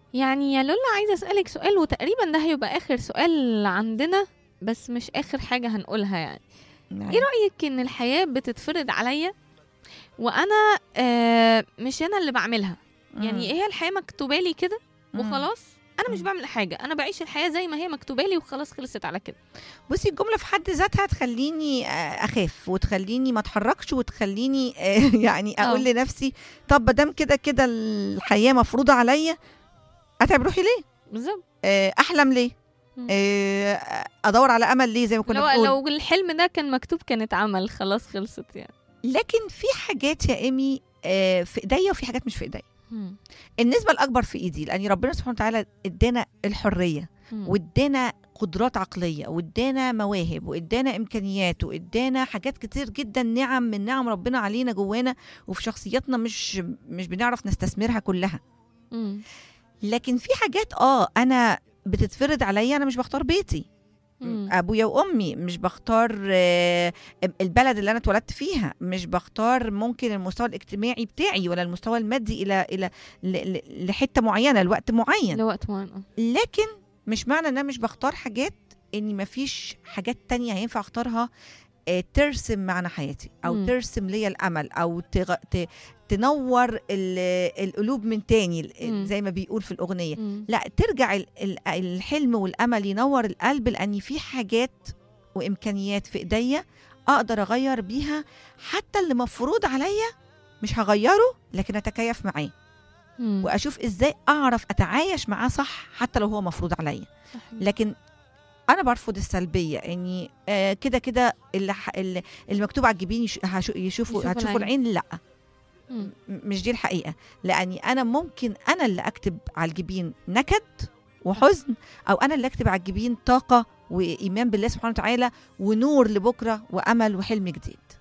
يعني يا لولا عايزة أسألك سؤال، وتقريبا ده هيبقى آخر سؤال عندنا، بس مش آخر حاجة هنقولها يعني. ايه معاك. رأيك ان الحياة بتتفرض عليا وانا مش انا اللي بعملها؟ يعني مم. هي الحياة مكتوبة لي كده مم. وخلاص، انا مش مم. بعمل حاجة، انا بعيش الحياة زي ما هي مكتوبة لي وخلاص، خلصت على كده. بصي، الجملة في حد ذاتها تخليني أخاف، وتخليني ما أتحركش، وتخليني يعني أقول اه لنفسي طب مادام كده كده الحياة مفروضة عليا، أتعب روحي ليه؟ بالظبط. أحلم ليه؟ مم. أدور على أمل ليه زي ما كنا بنقول؟ لو الحلم ده كان مكتوب كان اتعمل خلاص، خلصت يعني. لكن في حاجات يا إيمي في إيديا، وفي حاجات مش في إيديا. مم. النسبة الأكبر في إيدي، لأن ربنا سبحانه وتعالى إدانا الحرية، مم. وإدانا قدرات عقلية، وإدانا مواهب، وإدانا إمكانيات، وإدانا حاجات كتير جدا، نعم من نعم ربنا علينا جوانا وفي شخصياتنا، مش بنعرف نستثمرها كلها. مم. لكن في حاجات أنا بتتفرض عليا، أنا مش بختار بيتي، مم. ابويا وامي، مش بختار البلد اللي انا اتولدت فيها، مش بختار ممكن المستوى الاجتماعي بتاعي، ولا المستوى المادي الى لحته معينه لوقت معين. لوقت معين لكن مش معنى ان انا مش بختار حاجات اني مفيش حاجات تانية هينفع اختارها ترسم معنى حياتي، او مم. ترسم لي الامل، او تنور القلوب من تاني، مم. زي ما بيقول في الاغنيه. مم. لا، ترجع الحلم والامل ينور القلب، لان في حاجات وامكانيات في ايديا اقدر اغير بيها، حتى اللي مفروض عليا مش هغيره، لكن اتكيف معاه، مم. واشوف ازاي اعرف اتعايش معاه صح، حتى لو هو مفروض عليا. صحيح. لكن انا برفض السلبيه، اني كده كده اللي مكتوب على الجبين يشوفوا هتشوفوا العين. العين. لا، مم. مش دي الحقيقه. لاني انا ممكن انا اللي اكتب على الجبين نكد وحزن، او انا اللي اكتب على الجبين طاقه وايمان بالله سبحانه وتعالى، ونور لبكره، وامل وحلم جديد.